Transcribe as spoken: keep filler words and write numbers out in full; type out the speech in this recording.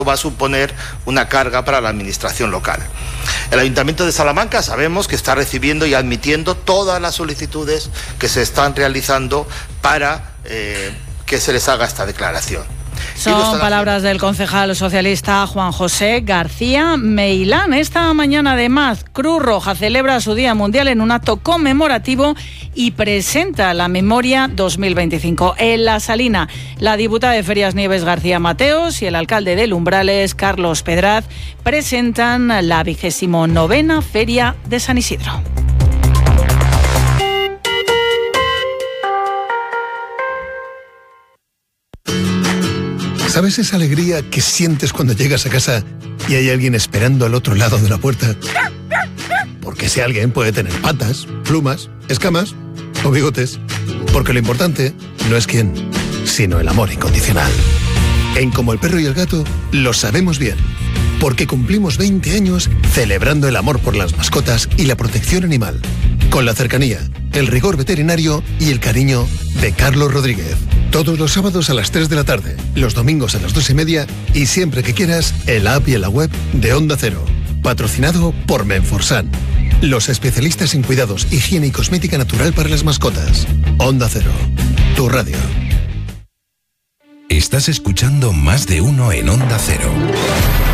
va a suponer una carga para la administración local. El Ayuntamiento de Salamanca sabemos que está recibiendo y admitiendo todas las solicitudes que se están realizando para eh, que se les haga esta declaración. Son palabras del concejal socialista Juan José García Meilán. Esta mañana, además, Cruz Roja celebra su Día Mundial en un acto conmemorativo y presenta la Memoria dos mil veinticinco. En La Salina, la diputada de Ferias Nieves García Mateos y el alcalde de Lumbrales, Carlos Pedraz, presentan la vigésimo novena Feria de San Isidro. ¿Sabes esa alegría que sientes cuando llegas a casa y hay alguien esperando al otro lado de la puerta? Porque ese alguien puede tener patas, plumas, escamas o bigotes. Porque lo importante no es quién, sino el amor incondicional. En Como el Perro y el Gato lo sabemos bien. Porque cumplimos veinte años celebrando el amor por las mascotas y la protección animal. Con la cercanía, el rigor veterinario y el cariño de Carlos Rodríguez. Todos los sábados a las tres de la tarde, los domingos a las dos y media y siempre que quieras, en la app y en la web de Onda Cero. Patrocinado por Menforsan. Los especialistas en cuidados, higiene y cosmética natural para las mascotas. Onda Cero, tu radio. Estás escuchando Más de Uno en Onda Cero.